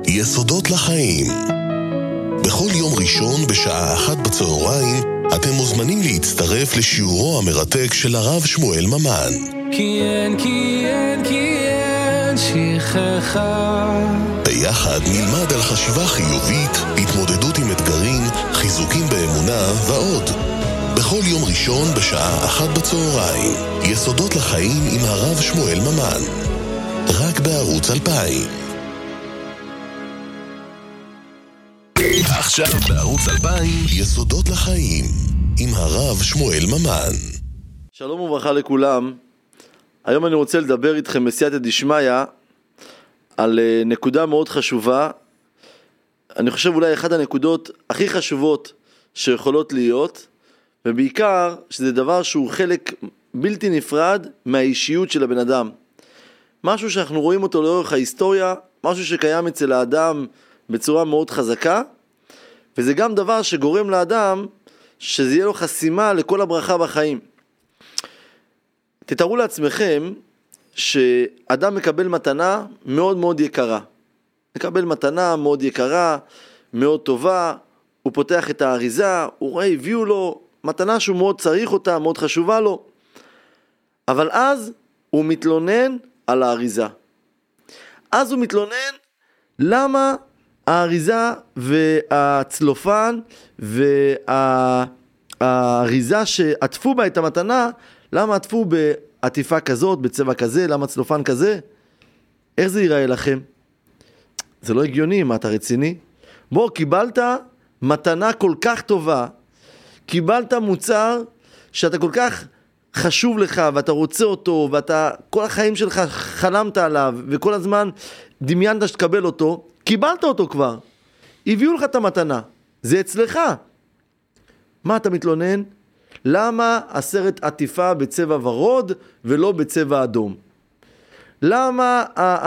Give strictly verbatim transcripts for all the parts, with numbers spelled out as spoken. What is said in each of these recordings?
יסודות לחיים. בכל יום ראשון בשעה אחת בצהריים אתם מוזמנים להצטרף לשיעורו המרתק של הרב שמואל ממן. כי אין, כי אין, כי אין שכחה. ביחד נלמד על חשיבה חיובית, התמודדות עם אתגרים, חיזוקים באמונה ועוד. בכל יום ראשון בשעה אחת בצהריים, יסודות לחיים עם הרב שמואל ממן. רק בערוץ אלפיים. עכשיו בערוץ אלפיים, יסודות לחיים עם הרב שמואל ממן. שלום וברכה לכולם. היום אני רוצה לדבר איתכם בסייעתא דשמיא על נקודה מאוד חשובה. אני חושב אולי אחת הנקודות הכי חשובות שיכולות להיות, ובעיקר שזה דבר שהוא חלק בלתי נפרד מהאישיות של הבן אדם. משהו שאנחנו רואים אותו לאורך ההיסטוריה, משהו שקיים אצל האדם בצורה מאוד חזקה, וזה גם דבר שגורם לאדם שזה יהיה לו חסימה לכל הברכה בחיים. תתארו לעצמכם שאדם מקבל מתנה מאוד מאוד יקרה. מקבל מתנה מאוד יקרה, מאוד טובה, הוא פותח את האריזה, הוא רואה, הביאו לו מתנה שהוא מאוד צריך אותה, מאוד חשובה לו. אבל אז הוא מתלונן על האריזה. אז הוא מתלונן למה האריזה והצלופן והאריזה שעטפו בה את המתנה, למה עטפו בעטיפה כזאת, בצבע כזה, למה צלופן כזה? איך זה ייראה לכם? זה לא הגיוני, מה אתה רציני? בוא, קיבלת מתנה כל כך טובה, קיבלת מוצר שאתה כל כך חשוב לך ואתה רוצה אותו ואתה כל החיים שלך חלמת עליו וכל הזמן דמיינת שתקבל אותו, קיבלת אותו כבר, הביאו לך את המתנה, זה אצלך. מה אתה מתלונן? למה הסרט עטיפה בצבע ורוד ולא בצבע אדום? למה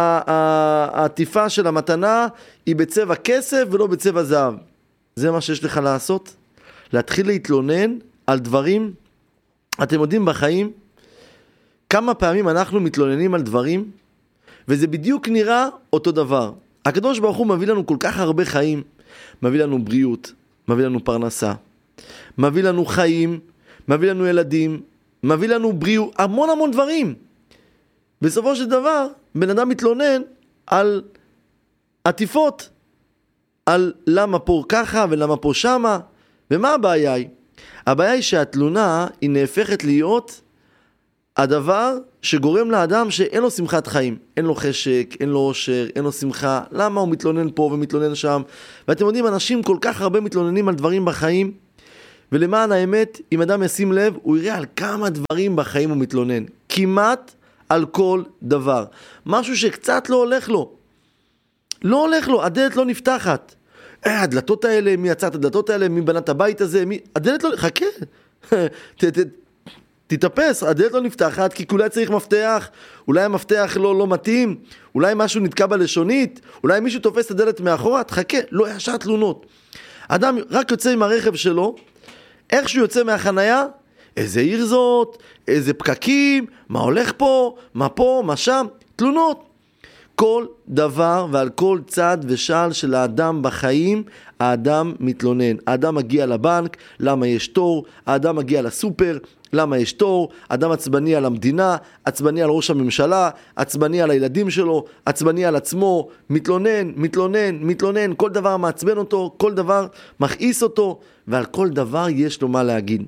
העטיפה של המתנה היא בצבע כסף ולא בצבע זהב? זה מה שיש לך לעשות? להתחיל להתלונן על דברים. אתם יודעים בחיים כמה פעמים אנחנו מתלוננים על דברים וזה בדיוק נראה אותו דבר. הקדוש ברוך הוא מביא לנו כל כך הרבה חיים, מביא לנו בריאות, מביא לנו פרנסה, מביא לנו חיים, מביא לנו ילדים, מביא לנו בריאות, המון המון דברים. בסופו של דבר בן אדם מתלונן על עטיפות, על למה פה ככה ולמה פה שמה. ומה הבעיה היא? הבעיה היא שהתלונה היא נהפכת להיות הדבר שגורם לאדם שאין לו שמחת חיים, אין לו חשק, אין לו אושר, אין לו שמחה. למה הוא מתלונן פה ומתלונן שם? ואתם יודעים, אנשים כל כך הרבה מתלוננים על דברים בחיים, ולמען האמת, אם אדם ישים לב, הוא יראה על כמה דברים בחיים הוא מתלונן. כמעט על כל דבר. משהו שקצת לא הולך לו. לא הולך לו, הדלת לא נפתחת. אה, הדלתות האלה, מי יצר את הדלתות האלה, מי בנה את הבית הזה, מי... הדלת לא... חכה. ת, ת, תתאפס, הדלת לא נפתחת, כי אולי צריך מפתח, אולי המפתח לא, לא מתאים, אולי משהו נתקע בלשונית, אולי מישהו תופס את הדלת מאחורה, תחכה, לא ישר תלונות. אדם רק יוצא עם הרכב שלו, איך שהוא יוצא מהחנייה, איזה עיר זאת, איזה פקקים, מה הולך פה, מה פה, מה שם, תלונות. כל דבר ועל כל צד ושל של האדם בחיים, האדם מתלונן. האדם מגיע לבנק, למה יש תור? האדם מגיע לסופר, למה יש תור? האדם עצבני על המדינה, עצבני על ראש הממשלה, עצבני על הילדים שלו, עצבני על עצמו, מתלונן, מתלונן, מתלונן, כל דבר מעצבן אותו, כל דבר מכעיס אותו, ועל כל דבר יש לו מה להגיד.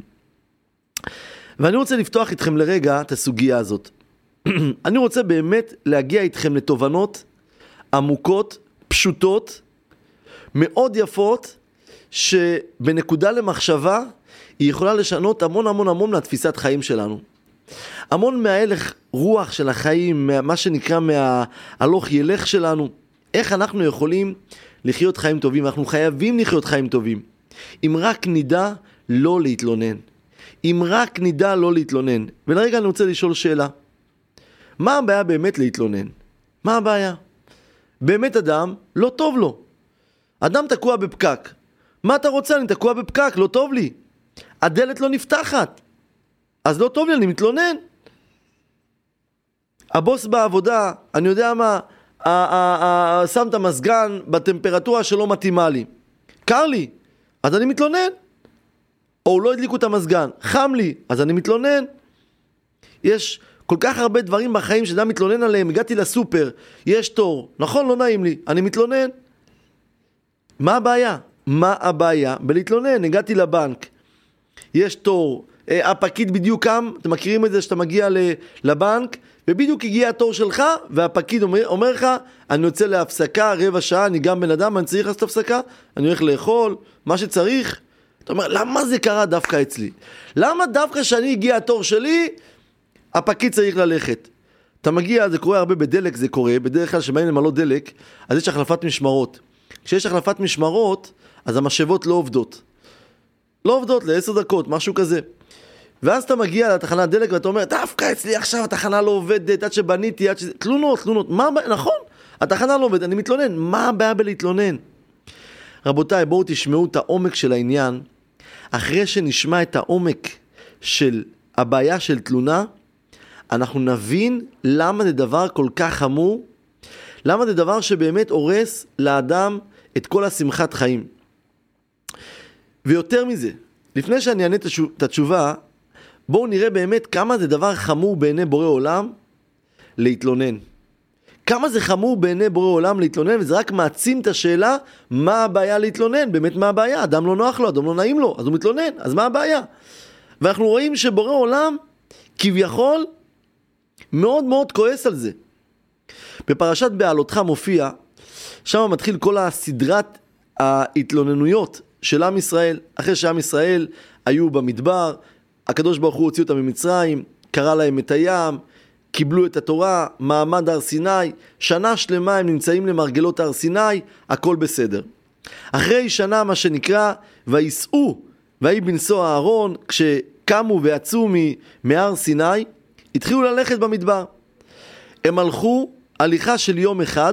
ואני רוצה לפתוח איתכם לרגע את הסוגיה הזאת. אני רוצה באמת להגיע איתכם לתובנות עמוקות, פשוטות, מאוד יפות, שבנקודה למחשבה היא יכולה לשנות המון המון המון לתפיסת חיים שלנו. המון מההלך רוח של החיים, מה שנקרא מההלוך ילך שלנו, איך אנחנו יכולים לחיות חיים טובים. אנחנו חייבים לחיות חיים טובים. אם רק נדע לא להתלונן. אם רק נדע לא להתלונן. ולרגע אני רוצה לשאול שאלה. מה הבעיה באמת להתלונן? מה הבעיה? באמת אדם לא טוב לו. אדם תקוע בפקק. מה אתה רוצה? אני תקוע בפקק, לא טוב לי. הדלת לא נפתחת. אז לא טוב לי, אני מתלונן. הבוס בעבודה, אני יודע מה, שם את המסגן בטמפרטורה שלא מתאימה לי. קר לי, אז אני מתלונן. או לא הדליקו את המסגן. חם לי, אז אני מתלונן. יש כל כך הרבה דברים בחיים שאדם מתלונן עליהם. הגעתי לסופר, יש תור. נכון, לא נעים לי, אני מתלונן. מה הבעיה? מה הבעיה בלהתלונן? הגעתי לבנק, יש תור, הפקיד בדיוק קם, אתם מכירים את זה שאתה מגיע לבנק, ובדיוק הגיע התור שלך, והפקיד אומר, אומר לך, אני יוצא להפסקה, רבע שעה, אני גם בן אדם, אני צריך לעשות הפסקה, אני הולך לאכול, מה שצריך. אתה אומר, למה זה קרה דווקא אצלי? למה דווקא שאני הגיע התור שלי, הפקיד צריך ללכת? אתה מגיע, זה קורה הרבה בדלק, זה קורה, בדרך כלל שבאים למלא דלק, אז יש החלפת משמרות. כשיש החלפת משמרות, אז המשאבות לא עובדות. לא עובדות לעשר דקות, משהו כזה. ואז אתה מגיע לתחנת דלק ואתה אומר, דווקא אצלי עכשיו התחנה לא עובדת, עד שבניתי, עד ש... תלונות, תלונות. מה הבעיה? נכון, התחנה לא עובדת, אני מתלונן. מה הבעיה בלהתלונן? רבותיי, בואו תשמעו את העומק של העניין. אחרי שנשמע את העומק של הבעיה של תלונה, אנחנו נבין למה זה דבר כל כך חמור, למה זה דבר שבאמת הורס לאדם את כל השמחת חיים. ויותר מזה, לפני שאני אענה את התשובה, בואו נראה באמת כמה זה דבר חמור בעיני בורא עולם להתלונן. כמה זה חמור בעיני בורא עולם להתלונן, וזה רק מעצים את השאלה, מה הבעיה להתלונן? באמת מה הבעיה? אדם לא נוח לו, אדם לא נעים לו, אז הוא מתלונן, אז מה הבעיה? ואנחנו רואים שבורא עולם, כביכול, מאוד מאוד כועס על זה. בפרשת בעלותך מופיע, שם מתחיל כל הסדרת ההתלוננויות של עם ישראל. אחרי שעם ישראל היו במדבר, הקדוש ברוך הוא הוציא אותם ממצרים, קרא להם את הים, קיבלו את התורה, מעמד הר סיני, שנה שלמה הם נמצאים למרגלות הר סיני, הכל בסדר. אחרי שנה מה שנקרא, ויסעו, ויהי בנשוא אהרון, כשקמו ויצאו מהר סיני, התחילו ללכת במדבר. הם הלכו הליכה של יום אחד,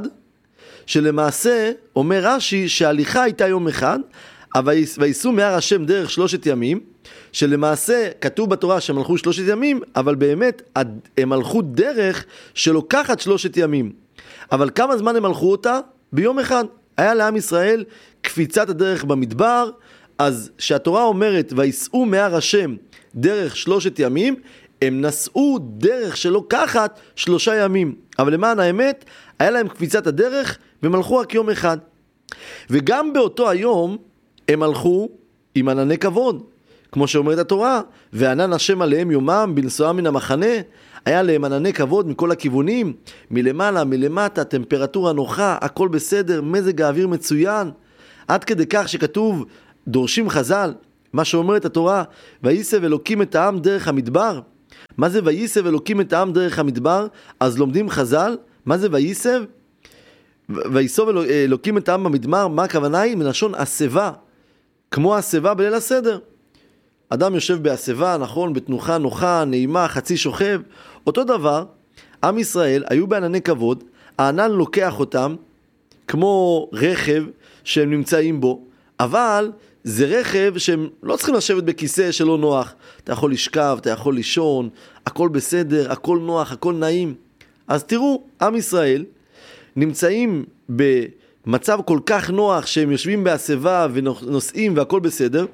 שלמעשה אומר רש"י שההליכה הייתה יום אחד, אבל ויסעו מהר השם דרך שלושת ימים, שלמעשה כתוב בתורה שהם הלכו שלושת ימים, אבל באמת הם הלכו דרך שלוקחת שלושת ימים. אבל כמה זמן הם הלכו אותה? ביום אחד. היה לעם ישראל קפיצת הדרך במדבר, אז שהתורה אומרת ויסעו מהר השם דרך שלושת ימים, הם נסעו דרך שלוקחת שלושה ימים. אבל למען האמת, היה להם קפיצת הדרך והם הלכו רק יום אחד. וגם באותו היום הם הלכו עם ענני כבוד. כמו שאומרת התורה, וענן השם עליהם יומם בנסועה מן המחנה, היה להם ענני כבוד מכל הכיוונים, מלמעלה, מלמטה, טמפרטורה נוחה, הכל בסדר, מזג האוויר מצוין, עד כדי כך שכתוב, דורשים חז"ל, מה שאומרת התורה, וייסב אלוקים את העם דרך המדבר. מה זה וייסב אלוקים את העם דרך המדבר? אז לומדים חז"ל, מה זה וייסב? וייסוב אלוקים את העם במדבר, מה הכוונה היא? מלשון הסבה, כמו הסבה בליל הסדר. אדם יושב בהסבה, נכון, בתנוחה נוחה, נעימה, חצי שוכב. אותו דבר, עם ישראל היו בענני כבוד, הענן לוקח אותם כמו רכב שהם נמצאים בו, אבל זה רכב שהם לא צריכים לשבת בכיסא שלא נוח. אתה יכול לשכב, אתה יכול לישון, הכל בסדר, הכל נוח, הכל נעים. אז תראו, עם ישראל נמצאים במצב כל כך נוח שהם יושבים בהסבה ונוסעים והכל בסדר.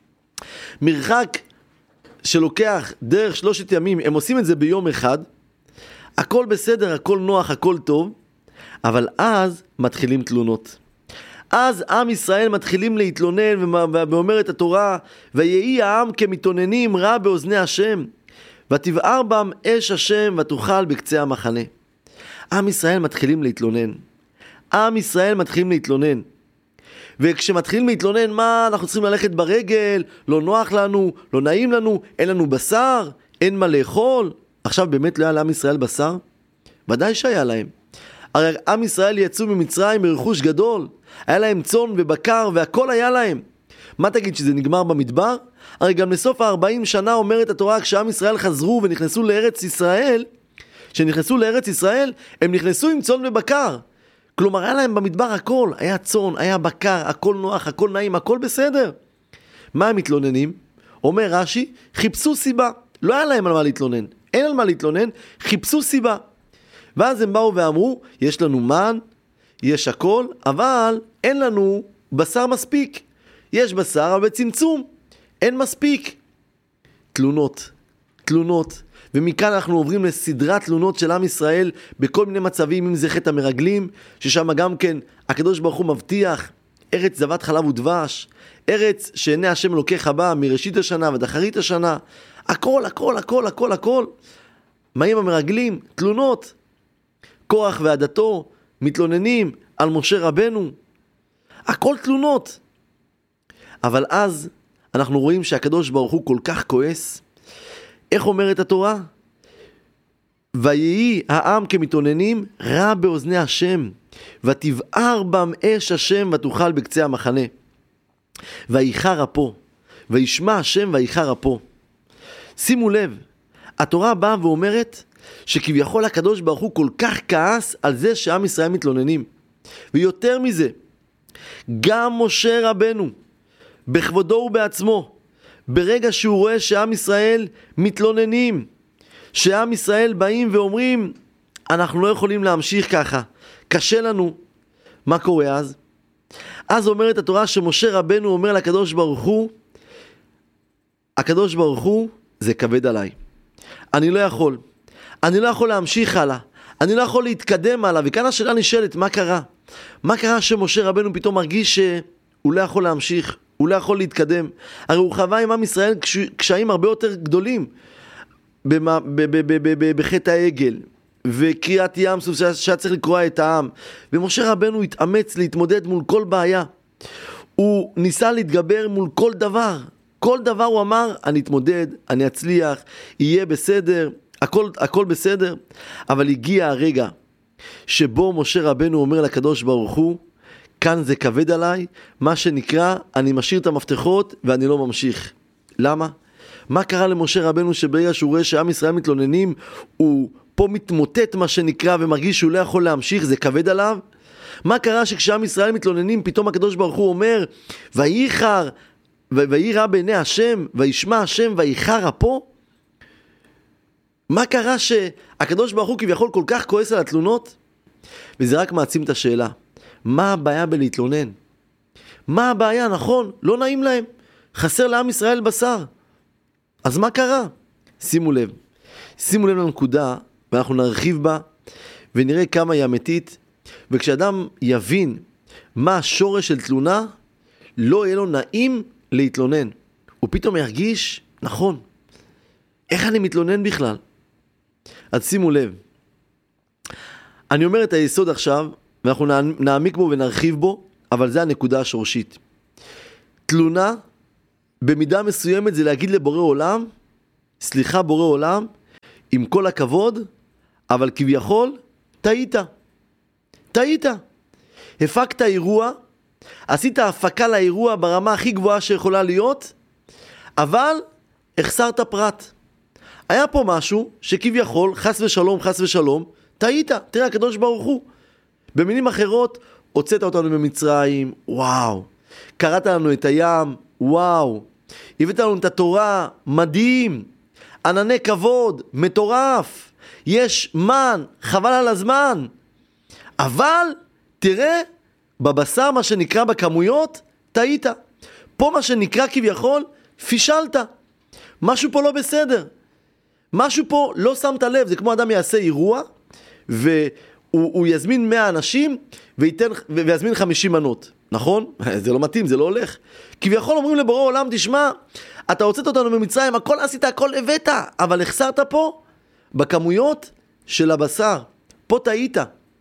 מרחק שלוקח דרך שלושת ימים, הם עושים את זה ביום אחד, הכל בסדר, הכל נוח, הכל טוב, אבל אז מתחילים תלונות. אז עם ישראל מתחילים להתלונן, ואומרת התורה, ויהי העם כמתאוננים רע באוזני השם, ותבער בם אש השם ותאכל בקצה המחנה. עם ישראל מתחילים להתלונן. עם ישראל מתחילים להתלונן. וכשמתחילים להתלונן, מה, אנחנו צריכים ללכת ברגל, לא נוח לנו, לא נעים לנו, אין לנו בשר, אין מה לאכול. עכשיו באמת לא היה לעם ישראל בשר? ודאי שהיה להם. הרי עם ישראל יצאו ממצרים ברכוש גדול, היה להם צאן ובקר והכל היה להם. מה תגיד, שזה נגמר במדבר? הרי גם לסוף ה-ארבעים שנה אומרת התורה, כשעם ישראל חזרו ונכנסו לארץ ישראל, כשנכנסו לארץ ישראל, הם נכנסו עם צאן ובקר. כלומר, היה להם במדבר הכל, היה צאן, היה בקר, הכל נוח, הכל נעים, הכל בסדר. מה הם מתלוננים? אומר רש"י, חיפשו סיבה. לא היה להם על מה להתלונן. אין על מה להתלונן, חיפשו סיבה. ואז הם באו ואמרו, יש לנו מן, יש הכל, אבל אין לנו בשר מספיק. יש בשר, אבל בצמצום, אין מספיק. תלונות, תלונות. ומכאן אנחנו עוברים לסדרת תלונות של עם ישראל בכל מיני מצבים, אם זה חטא המרגלים, ששם גם כן הקדוש ברוך הוא מבטיח ארץ זבת חלב ודבש, ארץ שעיני השם אלוקיך בה מראשית השנה ועד אחרית השנה, הכל, הכל, הכל, הכל, הכל. מה עם המרגלים? תלונות. קורח ועדתו מתלוננים על משה רבנו, הכל תלונות. אבל אז אנחנו רואים שהקדוש ברוך הוא כל כך כועס. איך אומרת התורה? ויהי העם כמתאוננים רע באוזני השם, ותבער בם אש השם ותאכל בקצה המחנה. ויחר אפו, וישמע השם ויחר אפו. שימו לב, התורה באה ואומרת שכביכול הקדוש ברוך הוא כל כך כעס על זה שעם ישראל מתלוננים. ויותר מזה, גם משה רבנו, בכבודו ובעצמו, ברגע שהוא רואה שעם ישראל מתלוננים, שעם ישראל באים ואומרים, אנחנו לא יכולים להמשיך ככה, קשה לנו. מה קורה אז? אז אומרת התורה שמשה רבנו אומר לקדוש ברוך הוא, הקדוש ברוך הוא, זה כבד עליי. אני לא יכול. אני לא יכול להמשיך הלאה. אני לא יכול להתקדם הלאה. וכאן השאלה נשאלת, מה קרה? מה קרה שמשה רבנו פתאום מרגיש שהוא לא יכול להמשיך? הוא לא יכול להתקדם. הרי הוא חווה עם עם ישראל קשיים הרבה יותר גדולים. בחטא העגל. וקריאת ים סוף שהיה צריך לקרוע את העם. ומשה רבנו התאמץ להתמודד מול כל בעיה. הוא ניסה להתגבר מול כל דבר. כל דבר הוא אמר, אני אתמודד, אני אצליח, יהיה בסדר, הכל, הכל בסדר. אבל הגיע הרגע שבו משה רבנו אומר לקדוש ברוך הוא, כאן זה כבד עליי, מה שנקרא, אני משאיר את המפתחות ואני לא ממשיך. למה? מה קרה למשה רבנו שברגע שהוא רואה שעם ישראל מתלוננים, הוא פה מתמוטט מה שנקרא ומרגיש שהוא לא יכול להמשיך, זה כבד עליו? מה קרה שכשעם ישראל מתלוננים, פתאום הקדוש ברוך הוא אומר, וייחר, ויהי רע בעיני השם, וישמע השם, ויחר אפו? מה קרה שהקדוש ברוך הוא כביכול כל כך כועס על התלונות? וזה רק מעצים את השאלה. מה הבעיה בלהתלונן? מה הבעיה? נכון, לא נעים להם. חסר לעם ישראל בשר. אז מה קרה? שימו לב. שימו לב לנקודה, ואנחנו נרחיב בה, ונראה כמה היא אמיתית. וכשאדם יבין מה השורש של תלונה, לא יהיה לו נעים להתלונן. הוא פתאום ירגיש, נכון, איך אני מתלונן בכלל? אז שימו לב. אני אומר את היסוד עכשיו, ואנחנו נעמיק בו ונרחיב בו, אבל זה הנקודה השורשית. תלונה, במידה מסוימת, זה להגיד לבורא עולם, סליחה בורא עולם, עם כל הכבוד, אבל כביכול, טעית. טעית. הפקת אירוע, עשית הפקה לאירוע ברמה הכי גבוהה שיכולה להיות, אבל החסרת פרט. היה פה משהו שכביכול, חס ושלום, חס ושלום, טעית. תראה, הקדוש ברוך הוא. במילים אחרות, הוצאת אותנו ממצרים, וואו. קראת לנו את הים, וואו. הבאת לנו את התורה, מדהים. ענני כבוד, מטורף. יש מן, חבל על הזמן. אבל, תראה, בבשר מה שנקרא בכמויות, טעית. פה מה שנקרא כביכול, פישלת. משהו פה לא בסדר. משהו פה לא שמת לב. זה כמו אדם יעשה אירוע, והוא הוא יזמין מאה אנשים, וייתן, ויזמין חמישים מנות. נכון? זה לא מתאים, זה לא הולך. כביכול אומרים לבורא עולם, תשמע, אתה הוצאת אותנו ממצרים, הכל עשית, הכל הבאת, אבל החסרת פה, בכמויות של הבשר. פה טעית.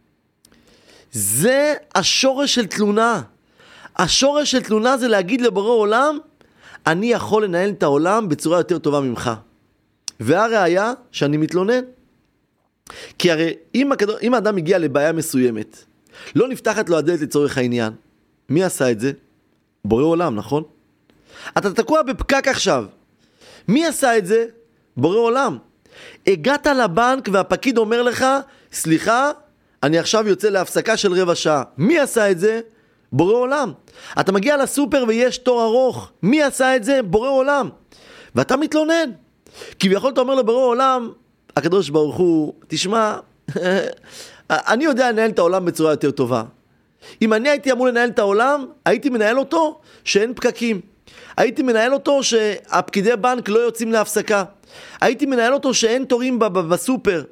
זה השורש של תלונה. השורש של תלונה זה להגיד לבורא עולם, אני יכול לנהל את העולם בצורה יותר טובה ממך. והראיה שאני מתלונן. כי הרי אם, הכדור, אם האדם הגיע לבעיה מסוימת, לא נפתחת לו הדלת לצורך העניין. מי עשה את זה? בורא עולם, נכון? אתה תקוע בפקק עכשיו. מי עשה את זה? בורא עולם. הגעת לבנק והפקיד אומר לך, סליחה, אני עכשיו יוצא להפסקה של רבע שעה. מי עשה את זה? בורא עולם. אתה מגיע לסופר ויש תור ארוך. מי עשה את זה? בורא עולם. ואתה מתלונן. כביכול אתה אומר לבורא עולם, הקדוש ברוך הוא, תשמע, אני יודע לנהל את העולם בצורה יותר טובה. אם אני הייתי אמור לנהל את העולם, הייתי מנהל אותו שאין פקקים. הייתי מנהל אותו שהפקידי בנק לא יוצאים להפסקה. הייתי מנהל אותו שאין תורים בסופר.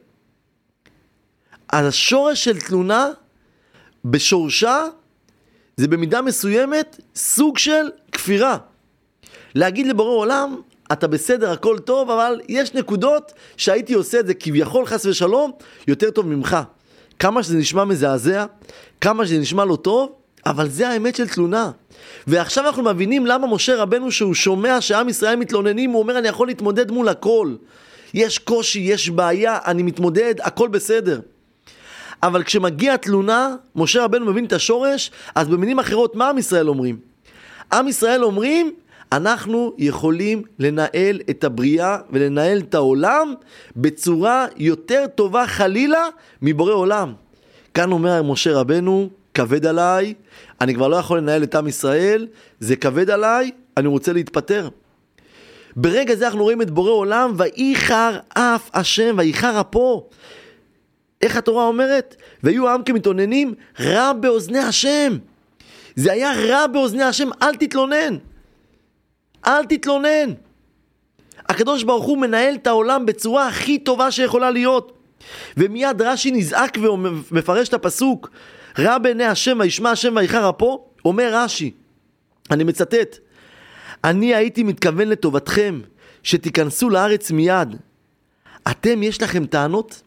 השורש של תלונה בשורשה זה במידה מסוימת סוג של כפירה. להגיד לבורא עולם, אתה בסדר, הכל טוב, אבל יש נקודות שהייתי עושה את זה כביכול חס ושלום יותר טוב ממך. כמה שזה נשמע מזעזע, כמה שזה נשמע לא טוב, אבל זה האמת של תלונה. ועכשיו אנחנו מבינים למה משה רבנו שהוא שומע שעם ישראל מתלוננים, הוא אומר אני יכול להתמודד מול הכל. יש קושי, יש בעיה, אני מתמודד, הכל בסדר. אבל כשמגיע תלונה, משה רבנו מבין את השורש, אז במילים אחרות מה עם ישראל אומרים? עם ישראל אומרים, אנחנו יכולים לנהל את הבריאה ולנהל את העולם בצורה יותר טובה חלילה מבורא עולם. כאן אומר משה רבנו, כבד עליי, אני כבר לא יכול לנהל את עם ישראל, זה כבד עליי, אני רוצה להתפטר. ברגע זה אנחנו רואים את בורא עולם, ואיחר אף השם, ואיחר אפו. איך התורה אומרת? והיו העם כמתאוננים, רע באוזני השם. זה היה רע באוזני השם, אל תתלונן. אל תתלונן. הקדוש ברוך הוא מנהל את העולם בצורה הכי טובה שיכולה להיות. ומיד רש"י נזעק ומפרש את הפסוק, רע בעיני השם וישמע השם ויחר אפו, אומר רש"י, אני מצטט, אני הייתי מתכוון לטובתכם, שתיכנסו לארץ מיד. אתם יש לכם טענות?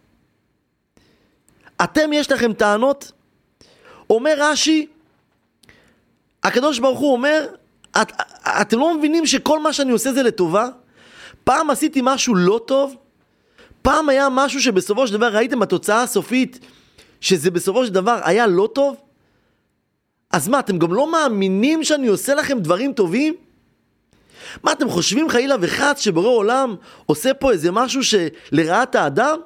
אתם יש לכם טענות? אומר רש"י, הקדוש ברוך הוא אומר, את, אתם לא מבינים שכל מה שאני עושה זה לטובה? פעם עשיתי משהו לא טוב? פעם היה משהו שבסופו של דבר ראיתם התוצאה הסופית, שזה בסופו של דבר היה לא טוב? אז מה, אתם גם לא מאמינים שאני עושה לכם דברים טובים? מה, אתם חושבים חלילה וחץ שבורא עולם עושה פה איזה משהו שלרעת האדם?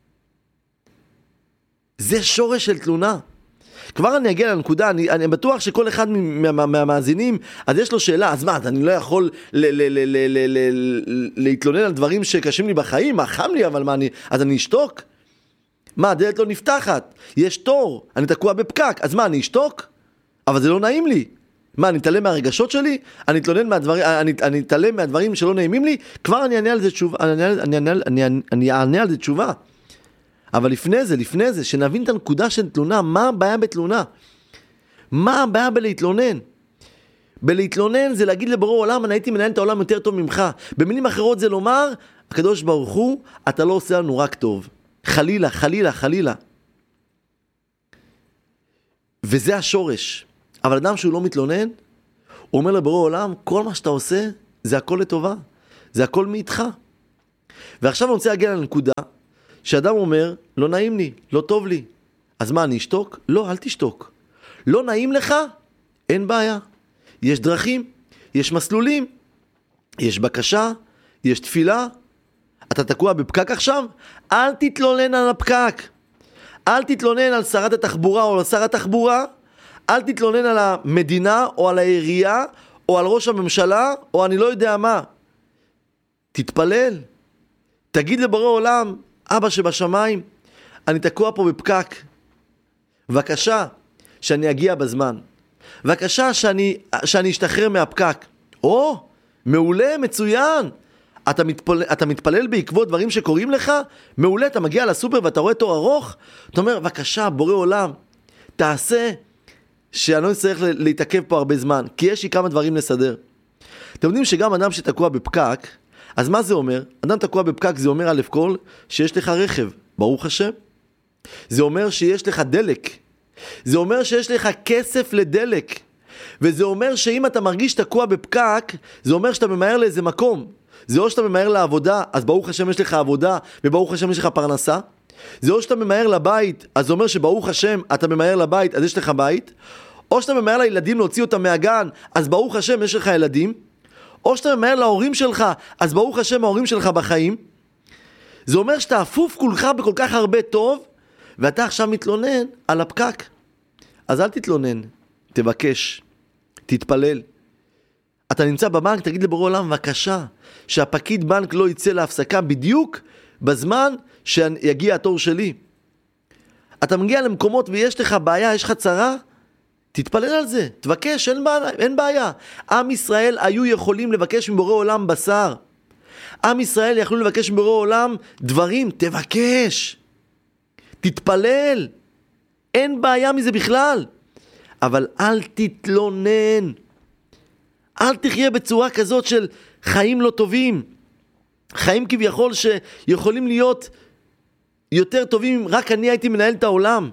זה שורש של תלונה. כבר אני אגיע לנקודה, אני, אני בטוח שכל אחד מה, מה, מהמאזינים, אז יש לו שאלה, אז מה, אני לא יכול ל, ל, ל, ל, ל, ל, להתלונן על דברים שקשים לי בחיים, מה חם לי, אבל מה, אני, אז אני אשתוק? מה, הדלת לא נפתחת, יש תור, אני תקוע בפקק, אז מה, אני אשתוק? אבל זה לא נעים לי. מה, אני אתעלם מהרגשות שלי? אני אתלונן מהדברים, אני, אני אתעלם מהדברים שלא נעימים לי? כבר אני אענה על זה תשובה, אני, אני, אני, אני, אני, אני אענה על זה תשובה. אבל לפני זה, לפני זה, שנבין את הנקודה של תלונה, מה הבעיה בתלונה? מה הבעיה בלהתלונן? בלהתלונן זה להגיד לבורא עולם, אני הייתי מנהל את העולם יותר טוב ממך. במילים אחרות זה לומר, הקדוש ברוך הוא, אתה לא עושה לנו רק טוב. חלילה, חלילה, חלילה. וזה השורש. אבל אדם שהוא לא מתלונן, הוא אומר לבורא עולם, כל מה שאתה עושה, זה הכל לטובה. זה הכל מאיתך. ועכשיו אני רוצה להגיע לנקודה, שאדם אומר, לא נעים לי, לא טוב לי. אז מה, אני אשתוק? לא, אל תשתוק. לא נעים לך? אין בעיה. יש דרכים, יש מסלולים, יש בקשה, יש תפילה. אתה תקוע בפקק עכשיו? אל תתלונן על הפקק. אל תתלונן על שרת התחבורה או על שר התחבורה. אל תתלונן על המדינה או על העירייה או על ראש הממשלה או אני לא יודע מה. תתפלל. תגיד לבורא עולם, אבא שבשמיים, אני תקוע פה בפקק. בבקשה, שאני אגיע בזמן. בבקשה, שאני, שאני אשתחרר מהפקק. או, מעולה, מצוין. אתה מתפלל, אתה מתפלל בעקבות דברים שקורים לך? מעולה, אתה מגיע לסופר ואתה רואה תור ארוך? אתה אומר, בבקשה, בורא עולם, תעשה שאני לא צריך להתעכב פה הרבה זמן, כי יש לי כמה דברים לסדר. אתם יודעים שגם אדם שתקוע בפקק, אז מה זה אומר? אדם תקוע בפקק זה אומר א' כל שיש לך רכב, ברוך השם. זה אומר שיש לך דלק. זה אומר שיש לך כסף לדלק. וזה אומר שאם אתה מרגיש תקוע בפקק, זה אומר שאתה ממהר לאיזה מקום. זה או שאתה ממהר לעבודה, אז ברוך השם יש לך עבודה, וברוך השם יש לך פרנסה. זה או שאתה ממהר לבית, אז זה אומר שברוך השם אתה ממהר לבית, אז יש לך בית. או שאתה ממהר לילדים להוציא אותם מהגן, אז ברוך השם יש לך ילדים. או שאתה ממהר להורים שלך, אז ברוך השם ההורים שלך בחיים. זה אומר שאתה אפוף כולך בכל כך הרבה טוב, ואתה עכשיו מתלונן על הפקק. אז אל תתלונן, תבקש, תתפלל. אתה נמצא בבנק, תגיד לבורא עולם, בבקשה, שהפקיד בנק לא יצא להפסקה בדיוק בזמן שיגיע התור שלי. אתה מגיע למקומות ויש לך בעיה, יש לך צרה, תתפלל על זה, תבקש, אין בעיה, אין בעיה. עם ישראל היו יכולים לבקש מבורא עולם בשר. עם ישראל יכלו לבקש מבורא עולם דברים, תבקש. תתפלל. אין בעיה מזה בכלל. אבל אל תתלונן. אל תחיה בצורה כזאת של חיים לא טובים. חיים כביכול שיכולים להיות יותר טובים אם רק אני הייתי מנהל את העולם.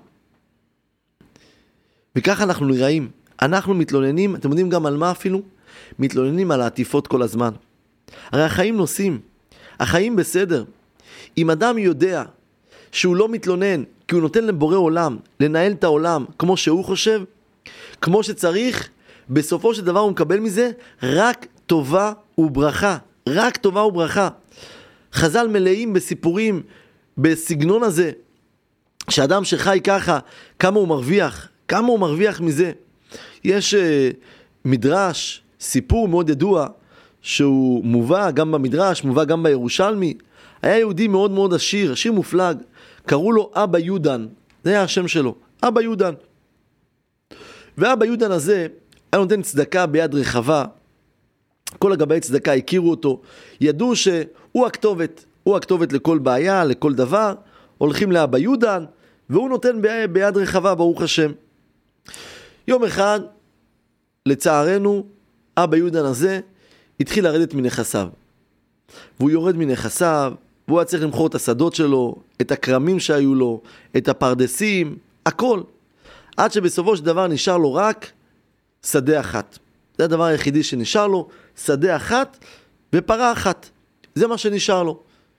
וככה אנחנו נראים. אנחנו מתלוננים, אתם יודעים גם על מה אפילו? מתלוננים על העטיפות כל הזמן. הרי החיים נוסעים. החיים בסדר. אם אדם יודע שהוא לא מתלונן, כי הוא נותן לבורא עולם, לנהל את העולם כמו שהוא חושב, כמו שצריך, בסופו של דבר הוא מקבל מזה רק טובה וברכה. רק טובה וברכה. חז"ל מלאים בסיפורים, בסגנון הזה, שאדם שחי ככה, כמה הוא מרוויח, כמה הוא מרוויח מזה. יש uh, מדרש, סיפור מאוד ידוע, שהוא מובא גם במדרש, מובא גם בירושלמי. היה יהודי מאוד מאוד עשיר, עשיר מופלג, קראו לו אבא יודן, זה היה השם שלו, אבא יודן. ואבא יודן הזה היה נותן צדקה ביד רחבה, כל הגבי צדקה הכירו אותו, ידעו שהוא הכתובת, הוא הכתובת לכל בעיה, לכל דבר, הולכים לאבא יודן, והוא נותן ב- ביד רחבה, ברוך השם. יום אחד, לצערנו, אבא יודן הזה התחיל לרדת מנכסיו. והוא יורד מנכסיו, והוא היה צריך למכור את השדות שלו, את הקרמים שהיו לו, את הפרדסים, הכל. עד שבסופו של דבר נשאר לו רק שדה אחת. זה הדבר היחידי שנשאר לו, שדה אחת ופרה אחת. זה מה שנשאר לו.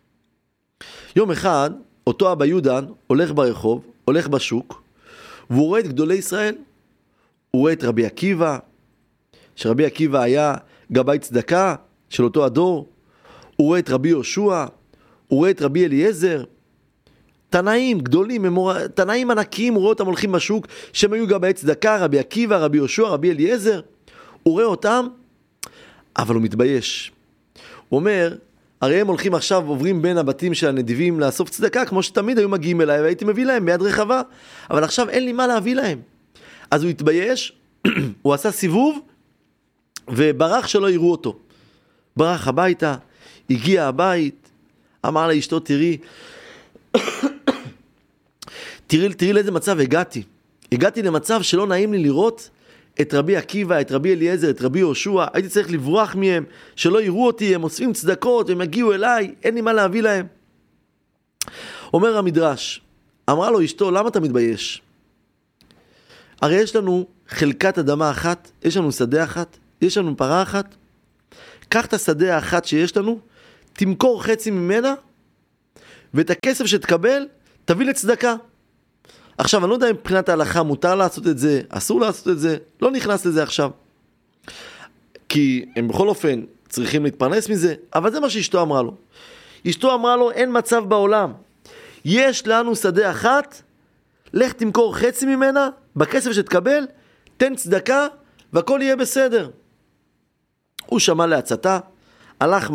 יום אחד, אותו אבא יודן הולך ברחוב, הולך בשוק, והוא רואה את גדולי ישראל. הוא רואה את רבי עקיבא, שרבי עקיבא היה גבאי צדקה של אותו הדור. הוא רואה את רבי יהושע, הוא רואה את רבי אליעזר. תנאים גדולים, ממור... תנאים ענקיים, הוא רואה אותם הולכים בשוק, שהם היו גבאי צדקה, רבי עקיבא, רבי יהושע, רבי אליעזר. הוא רואה אותם, אבל הוא מתבייש. הוא אומר, הרי הם הולכים עכשיו, עוברים בין הבתים של הנדיבים לאסוף צדקה, כמו שתמיד היו מגיעים אליי, והייתי מביא להם ביד רחבה. אבל עכשיו אין לי מה להביא להם. אז הוא התבייש, הוא עשה סיבוב, וברח שלא יראו אותו. ברח הביתה, הגיע הבית, אמר לאשתו, תראי, תראי, תראי לאיזה מצב הגעתי. הגעתי למצב שלא נעים לי לראות את רבי עקיבא, את רבי אליעזר, את רבי יהושע. הייתי צריך לברוח מהם, שלא יראו אותי, הם אוספים צדקות, הם יגיעו אליי, אין לי מה להביא להם. אומר המדרש, אמרה לו אשתו, למה אתה מתבייש? הרי יש לנו חלקת אדמה אחת, יש לנו שדה אחת, יש לנו פרה אחת. קח את השדה האחת שיש לנו, תמכור חצי ממנה, ואת הכסף שתקבל, תביא לצדקה. עכשיו, אני לא יודע אם מבחינת ההלכה מותר לעשות את זה, אסור לעשות את זה, לא נכנס לזה עכשיו. כי הם בכל אופן צריכים להתפרנס מזה, אבל זה מה שאשתו אמרה לו. אשתו אמרה לו, אין מצב בעולם. יש לנו שדה אחת, לך תמכור חצי ממנה, בכסף שתקבל, תן צדקה, והכל יהיה בסדר. הוא שמע להצתה, הלך